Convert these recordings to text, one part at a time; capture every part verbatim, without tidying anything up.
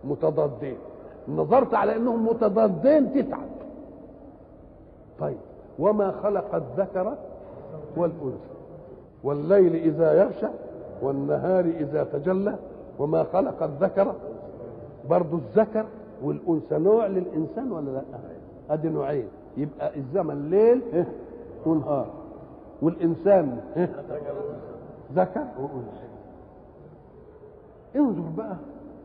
متضادين، نظرت على انهم متضادين تتعب. طيب وما خلق الذكر والانثى والليل اذا يغشى والنهار اذا تجلى وما خلق الذكر، برضو الذكر والانثى نوع للانسان ولا لا؟ ادي نوعين، يبقى الزمن ليل ونهار، والانسان ذكر وانثى. انظر بقى،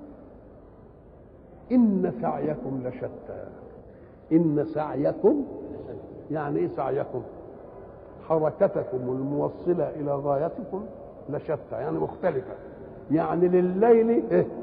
ان سعيكم لشتى. ان سعيكم يعني ايه سعيكم؟ حركتكم الموصله الى غايتكم لشتى، يعني مختلفه، يعني لليل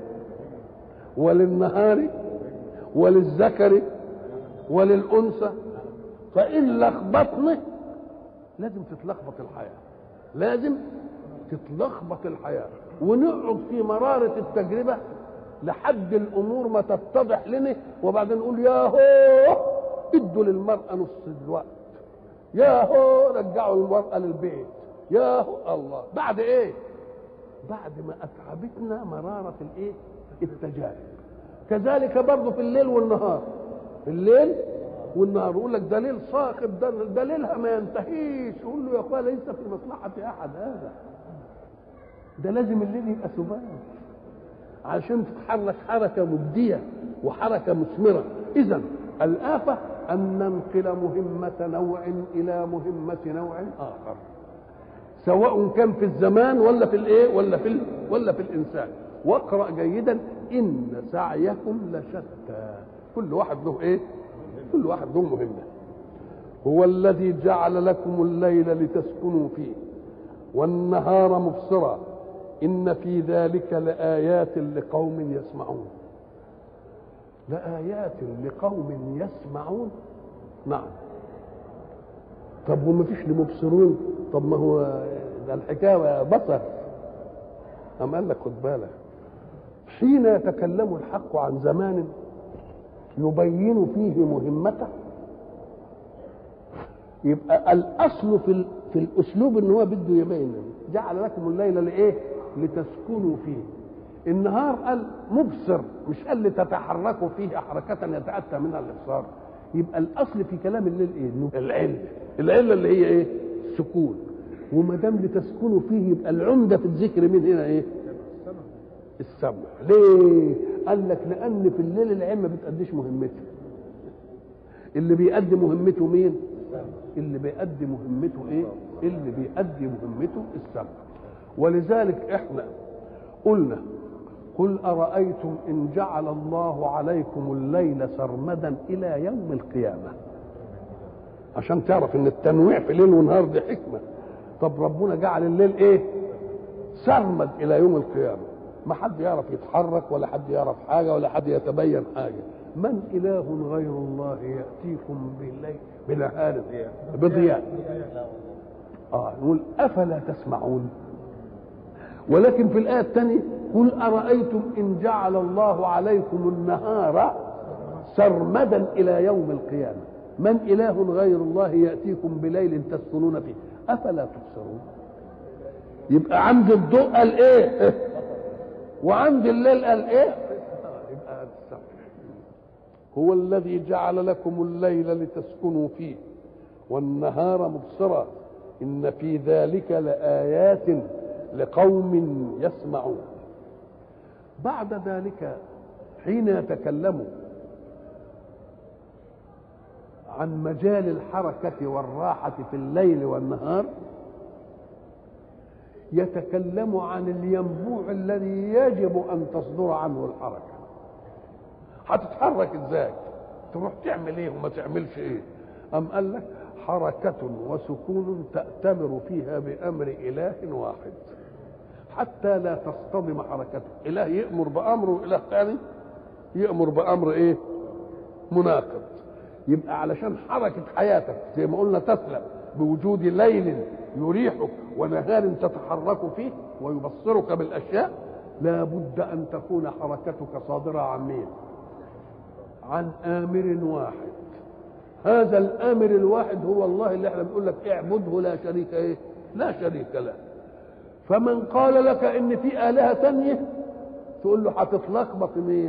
وللنهار وللذكر وللانثى. فان لخبطنا لازم تتلخبط الحياه، لازم تتلخبط الحياه، ونقعد في مراره التجربه لحد الامور ما تتضح لنا، وبعدين نقول يا هو ادوا للمراه نص الوقت، يا هو رجعوا المراه للبيت، يا هو الله. بعد ايه؟ بعد ما اتعبتنا مراره الايه؟ التجارب. كذلك برضه في الليل والنهار، الليل والنهار يقول لك ده ليل صاخب، ده ده ليلها ما ينتهيش، يقول له يا اخويا ليس في مصلحه احد هذا، ده لازم الليل يبقى سبات عشان تتحرك حركه مبديه وحركه مثمره. اذا الآفة أن ننقل مهمة نوع إلى مهمة نوع آخر، سواء كان في الزمان ولا في الايه ولا في ال... ولا في الإنسان. واقرأ جيدا إن سعيكم لشتى، كل واحد له ايه؟ كل واحد له مهمة. هو الذي جعل لكم الليل لتسكنوا فيه والنهار مبصرا إن في ذلك لآيات لقوم يسمعون. لآيات لقوم يسمعون، نعم. طب وما فيش لمبصرون؟ طب ما هو ده الحكاية بصر. أم قال لك خد بالك، حين يتكلم الحق عن زمان يبين فيه مهمته، يبقى الأصل في في الأسلوب إن هو بده يبين جعل لكم الليل لإيه؟ لتسكنوا فيه. النهار قال مبصر، مش قال لتتحركوا فيه حركة يتأتى منها الإبصار. يبقى الأصل في كلام الليل إيه؟ العلة. العلة اللي هي إيه؟ سكون. وما دام لتسكنوا فيه يبقى العمدة في الذكر من هنا إيه؟ السمع. ليه؟ قال لك لأن في الليل العين ما بتأديش مهمته. اللي بيأدي مهمته مين؟ اللي بيأدي مهمته إيه؟ اللي بيأدي مهمته السمع. ولذلك إحنا قلنا قل أرأيتم إن جعل الله عليكم الليل سرمدا إلى يوم القيامة، عشان تعرف إن التنويع في ليل ونهار دي حكمة. طب ربنا جعل الليل إيه؟ سرمد إلى يوم القيامة، ما حد يعرف يتحرك ولا حد يعرف حاجة ولا حد يتبين حاجة. من إله غير الله يأتيكم بالليل بنهار بضياء؟ آه نقول أفلا تسمعون. ولكن في الآية الثانية قل أرأيتم إن جعل الله عليكم النهار سرمدا إلى يوم القيامة من إله غير الله يأتيكم بليل تسكنون فيه أفلا تبصرون. يبقى عند الضوء قال إيه وعند الليل قال إيه؟ يبقى السمع. هو الذي جعل لكم الليل لتسكنوا فيه والنهار مبصرا إن في ذلك لآيات لقوم يسمعون. بعد ذلك حين يتكلم عن مجال الحركة والراحة في الليل والنهار يتكلم عن الينبوع الذي يجب أن تصدر عنه الحركة. هتتحرك ازاي؟ تروح تعمل ايه وما تعملش ايه؟ أم قال لك حركة وسكون تأتمر فيها بأمر إله واحد حتى لا تصطدم حركته. إله يأمر بأمر وإله ثاني يأمر بأمر إيه؟ مناقض. يبقى علشان حركة حياتك زي ما قلنا تسلم بوجود ليل يريحك ونهار تتحرك فيه ويبصرك بالأشياء، لا بد أن تكون حركتك صادرة عن مين؟ عن آمر واحد. هذا الآمر الواحد هو الله اللي احنا بنقول لك اعبده لا شريك ايه؟ لا شريك له. فمن قال لك ان في آلهة ثانية تقول له هتتلخبط مين؟